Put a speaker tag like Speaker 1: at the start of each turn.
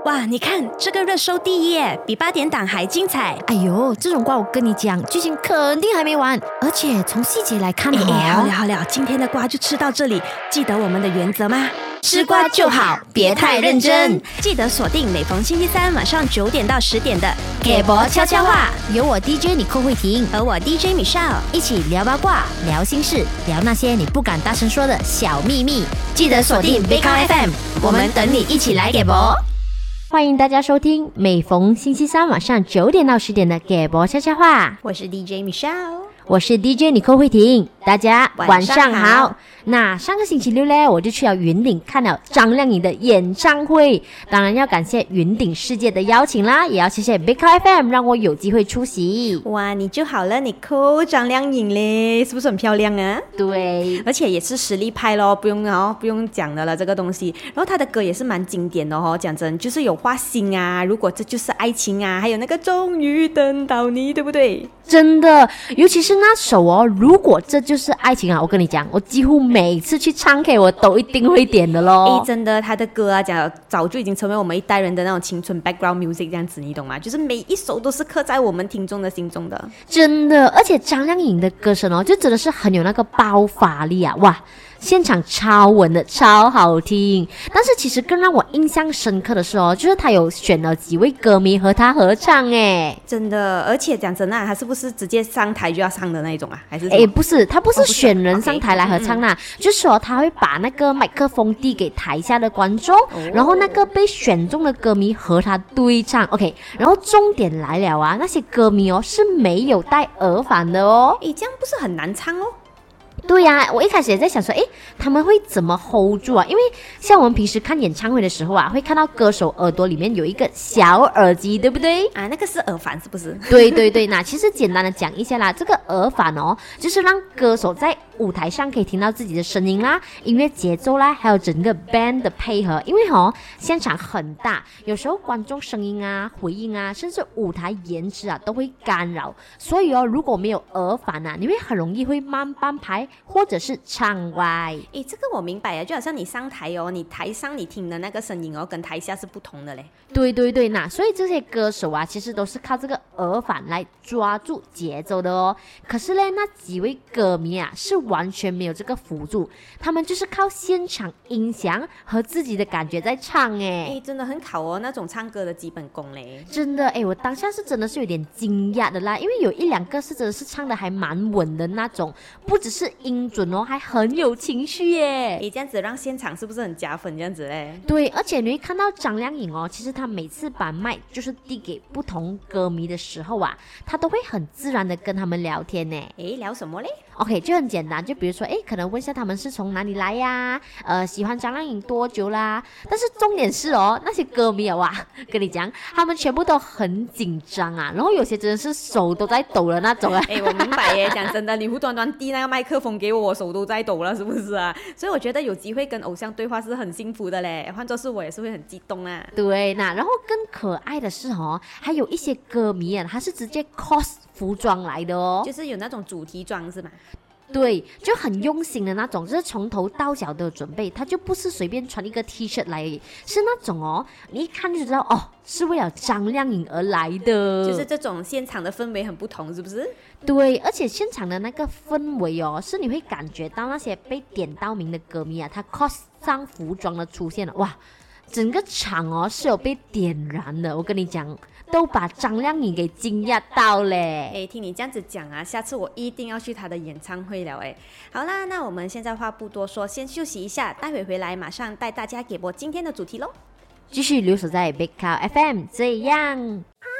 Speaker 1: 哇，你看这个热搜第一耶，比8点档还精彩。
Speaker 2: 哎呦，这种瓜我跟你讲，剧情肯定还没完，而且从细节来看
Speaker 1: 好了，今天的瓜就吃到这里。记得我们的原则吗？吃瓜就好，别太认真。记得锁定每逢星期三晚上9点到10点的给博悄悄话，
Speaker 2: 有我 DJ 你寇慧婷
Speaker 1: 和我 DJ Michelle
Speaker 2: 一起聊八卦、聊心事、聊那些你不敢大声说的小秘密。
Speaker 1: 记得锁定 Big FM， 我们等你一起来给博。
Speaker 2: 欢迎大家收听每逢星期三晚上9点到10点的给博悄悄话。
Speaker 1: 我是 DJ Michelle，
Speaker 2: 我是 DJ 你寇慧婷，大家晚上好。那上个星期六呢，我就去了云顶看了张靓颖的演唱会，当然要感谢云顶世界的邀请啦，也要谢谢 Big FM 让我有机会出席。
Speaker 1: 哇，你就好了，你扣张靓颖嘞，是不是很漂亮啊？
Speaker 2: 对，
Speaker 1: 而且也是实力派咯，不用讲的了这个东西。然后他的歌也是蛮经典的哦，讲真，就是有花心啊，如果这就是爱情啊，还有那个终于等到你，对不对？
Speaker 2: 真的，尤其是那首哦，如果这就是爱情啊，我跟你讲，我几乎每次去唱 K 我都一定会点的咯。
Speaker 1: 真的，他的歌啊，早就已经成为我们一代人的那种青春 background music 这样子，你懂吗？就是每一首都是刻在我们听众的心中的。
Speaker 2: 真的，而且张靓颖的歌声哦，就真的是很有那个爆发力啊，哇！现场超稳的，超好听。但是其实更让我印象深刻的是哦，就是他有选了几位歌迷和他合唱诶。
Speaker 1: 真的，而且讲真的，他是不是直接上台就要唱的那种啊？还是
Speaker 2: 不是，他不是选人上台来合唱啦，就是说他会把那个麦克风递给台下的观众，然后那个被选中的歌迷和他对唱。OK， 然后重点来了啊，那些歌迷哦是没有戴耳返的哦。
Speaker 1: 这样不是很难唱哦？
Speaker 2: 对呀，我一开始也在想说，他们会怎么 hold 住啊？因为像我们平时看演唱会的时候啊，会看到歌手耳朵里面有一个小耳机，对不对？
Speaker 1: 啊，那个是耳返是不是？
Speaker 2: 对，那其实简单的讲一下啦，这个耳返哦，就是让歌手在舞台上可以听到自己的声音啦、音乐节奏啦，还有整个 band 的配合。因为现场很大，有时候观众声音啊、回应啊，甚至舞台颜值啊都会干扰，所以如果没有耳返啊，你会很容易会慢半拍。或者是唱歪。
Speaker 1: 这个我明白啊，就好像你上台哦，你台上你听的那个声音哦，跟台下是不同的嘞。
Speaker 2: 对，那所以这些歌手啊，其实都是靠这个耳返来抓住节奏的哦。可是呢，那几位歌迷啊，是完全没有这个辅助，他们就是靠现场音响和自己的感觉在唱
Speaker 1: 真的很考哦那种唱歌的基本功嘞。
Speaker 2: 真的我当下是真的是有点惊讶的啦，因为有一两个是真的是唱的还蛮稳的那种，不只是音准哦，还很有情绪耶。
Speaker 1: 这样子让现场是不是很加分这样子嘞？
Speaker 2: 对，而且你会看到张靓颖哦，其实她每次把麦就是递给不同歌迷的时候啊，她都会很自然的跟他们聊天呢。
Speaker 1: 聊什么嘞？
Speaker 2: OK， 就很简单，就比如说可能问一下他们是从哪里来呀，喜欢张靓颖多久啦？但是重点是那些歌迷跟你讲，他们全部都很紧张啊，然后有些真的是手都在抖的那种啊。
Speaker 1: 我明白耶，讲真的，你无端端递那个麦克风给我，手都在抖了，是不是啊？所以我觉得有机会跟偶像对话是很幸福的嘞，换作是我也是会很激动啊。
Speaker 2: 对，那然后更可爱的是还有一些歌迷啊，他是直接 cos 服装来的哦，
Speaker 1: 就是有那种主题装是吗？
Speaker 2: 对，就很用心的那种，就是从头到脚都有准备，他就不是随便穿一个 T 恤来，是那种你一看就知道是为了张靓颖而来的，
Speaker 1: 就是这种现场的氛围很不同，是不是？
Speaker 2: 对，而且现场的那个氛围是你会感觉到那些被点到名的歌迷啊，他 cos 上服装的出现了，哇！整个场是有被点燃的，我跟你讲，都把张靓颖给惊讶到嘞。
Speaker 1: 听你这样子讲啊，下次我一定要去她的演唱会了好啦，那我们现在话不多说，先休息一下，待会回来马上带大家给播今天的主题咯。
Speaker 2: 继续留守在 Big Cow FM， 这样。